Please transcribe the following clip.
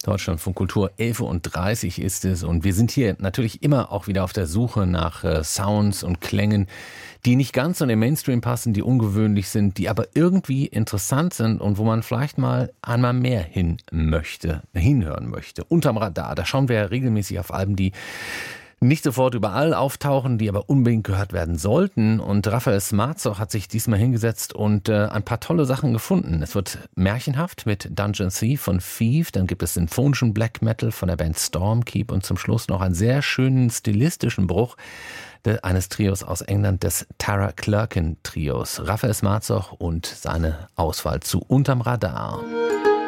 Deutschlandfunk Kultur, 11:30 Uhr ist es und wir sind hier natürlich immer auch wieder auf der Suche nach Sounds und Klängen, die nicht ganz in den Mainstream passen, die ungewöhnlich sind, die aber irgendwie interessant sind und wo man vielleicht mal einmal mehr hinhören möchte. Unterm Radar, da schauen wir ja regelmäßig auf Alben, die nicht sofort überall auftauchen, die aber unbedingt gehört werden sollten. Und Raphael Smarzoch hat sich diesmal hingesetzt und ein paar tolle Sachen gefunden. Es wird märchenhaft mit Dungeon Sea von Thief, dann gibt es sinfonischen Black Metal von der Band Stormkeep und zum Schluss noch einen sehr schönen stilistischen Bruch eines Trios aus England, des Tara Clerkin Trios. Raphael Smarzoch und seine Auswahl zu Unterm Radar.